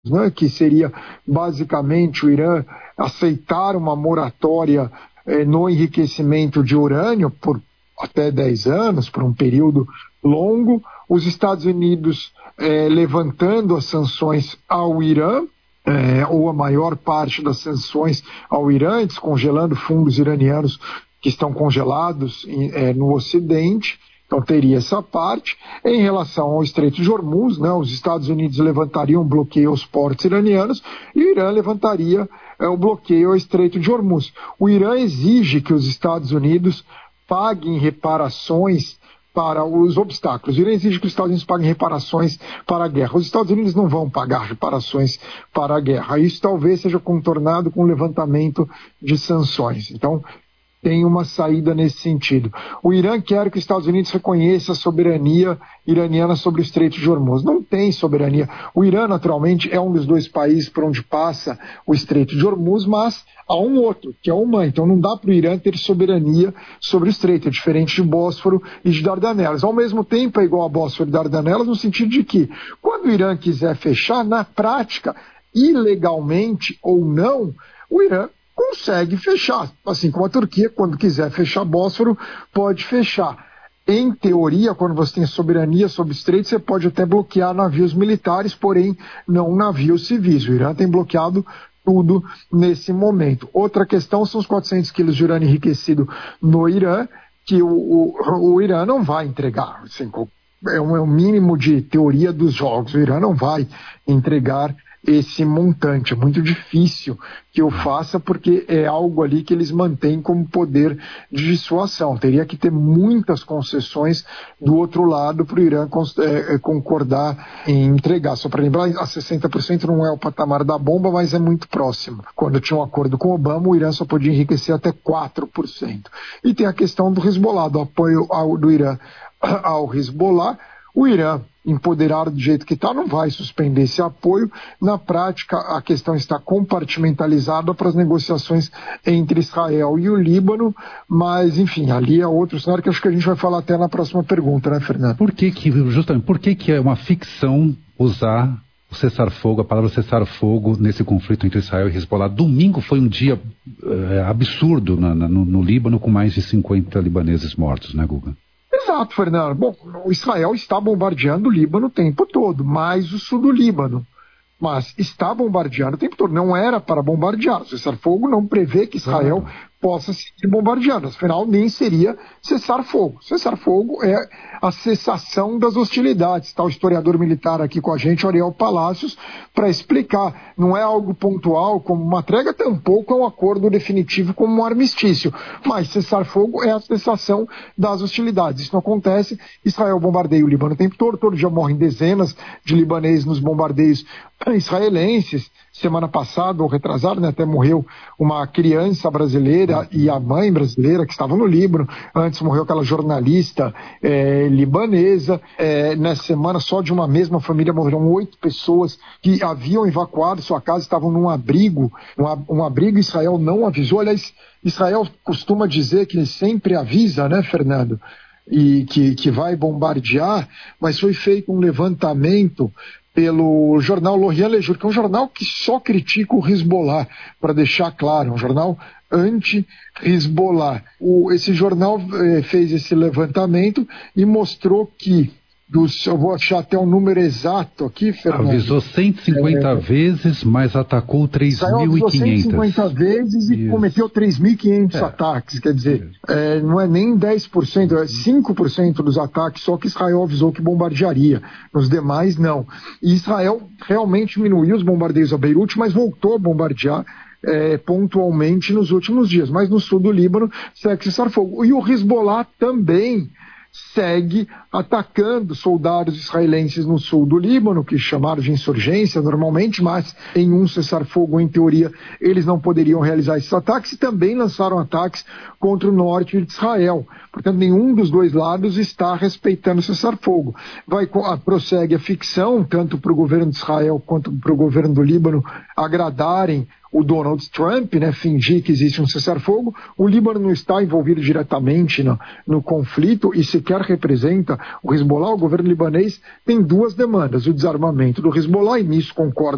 né, que seria basicamente o Irã aceitar uma moratória no enriquecimento de urânio por até 10 anos, por um período longo, os Estados Unidos levantando as sanções ao Irã, ou a maior parte das sanções ao Irã, descongelando fundos iranianos que estão congelados no Ocidente. Então teria essa parte. Em relação ao Estreito de Hormuz, né, os Estados Unidos levantariam um bloqueio aos portos iranianos e o Irã levantaria o bloqueio ao Estreito de Hormuz. O Irã exige que os Estados Unidos paguem reparações para os obstáculos. O Irã exige que os Estados Unidos paguem reparações para a guerra. Os Estados Unidos não vão pagar reparações para a guerra. Isso talvez seja contornado com o levantamento de sanções. Então, tem uma saída nesse sentido. O Irã quer que os Estados Unidos reconheça a soberania iraniana sobre o Estreito de Hormuz. Não tem soberania. O Irã, naturalmente, é um dos dois países por onde passa o Estreito de Hormuz, mas há um outro, que é o Omã. Então não dá para o Irã ter soberania sobre o Estreito, é diferente de Bósforo e de Dardanelas. Ao mesmo tempo é igual a Bósforo e Dardanelas no sentido de que, quando o Irã quiser fechar, na prática, ilegalmente ou não, o Irã consegue fechar, assim como a Turquia, quando quiser fechar Bósforo, pode fechar. Em teoria, quando você tem soberania sobre o Estreito, você pode até bloquear navios militares, porém não navios civis. O Irã tem bloqueado tudo nesse momento. Outra questão são os 400 quilos de urânio enriquecido no Irã, que o Irã não vai entregar. Assim, é um mínimo de teoria dos jogos. O Irã não vai entregar esse montante. É muito difícil que eu faça, porque é algo ali que eles mantêm como poder de dissuasão. Teria que ter muitas concessões do outro lado para o Irã concordar em entregar. Só para lembrar, a 60% não é o patamar da bomba, mas é muito próximo. Quando tinha um acordo com Obama, o Irã só podia enriquecer até 4%. E tem a questão do Hezbollah, do apoio do Irã ao Hezbollah. O Irã, empoderado do jeito que está, não vai suspender esse apoio. Na prática, a questão está compartimentalizada para as negociações entre Israel e o Líbano, mas, enfim, ali é outro cenário que acho que a gente vai falar até na próxima pergunta, né, Fernando? Por que é uma ficção usar o cessar-fogo, a palavra cessar-fogo nesse conflito entre Israel e Hezbollah? Domingo foi um dia absurdo no Líbano, com mais de 50 libaneses mortos, né, Guga? Exato, Fernando. Bom, o Israel está bombardeando o Líbano o tempo todo, mais o sul do Líbano. Mas está bombardeando o tempo todo. Não era para bombardear. O cessar-fogo não prevê que Israel possa seguir bombardeando. Afinal, nem seria cessar-fogo. Cessar-fogo é a cessação das hostilidades. Está o historiador militar aqui com a gente, Ariel Palacios, para explicar. Não é algo pontual como uma trégua, tampouco é um acordo definitivo como um armistício. Mas cessar-fogo é a cessação das hostilidades. Isso não acontece. Israel bombardeia o Líbano o tempo todo. Todo dia morrem dezenas de libaneses nos bombardeios israelenses. Semana passada, ou retrasada, né, até morreu uma criança brasileira e a mãe brasileira que estavam no Líbano. Antes morreu aquela jornalista libanesa. Nessa semana, só de uma mesma família, morreram 8 pessoas que haviam evacuado sua casa, estavam num abrigo. Um abrigo, Israel não avisou. Aliás, Israel costuma dizer que ele sempre avisa, né, Fernando? E que vai bombardear, mas foi feito um levantamento pelo jornal L'Orient Le Jour, que é um jornal que só critica o Hezbollah, para deixar claro, um jornal anti-Hezbollah. Esse jornal fez esse levantamento e mostrou que, eu vou achar até um número exato aqui, Fernando. Avisou 150 vezes, mas atacou 3.500. Avisou 150 vezes e cometeu 3.500 ataques. Quer dizer, não é nem 10%, é 5% dos ataques, só que Israel avisou que bombardearia. Nos demais, não. E Israel realmente diminuiu os bombardeios a Beirute, mas voltou a bombardear pontualmente nos últimos dias. Mas no sul do Líbano segue cessar-fogo. E o Hezbollah também segue atacando soldados israelenses no sul do Líbano, que chamaram de insurgência normalmente, mas em um cessar-fogo, em teoria, eles não poderiam realizar esses ataques, e também lançaram ataques contra o norte de Israel. Portanto, nenhum dos dois lados está respeitando o cessar-fogo. Prossegue a ficção, tanto para o governo de Israel quanto para o governo do Líbano agradarem o Donald Trump, né, fingir que existe um cessar-fogo. O Líbano não está envolvido diretamente no conflito e sequer representa o Hezbollah. O governo libanês tem 2 demandas: o desarmamento do Hezbollah, e nisso concorda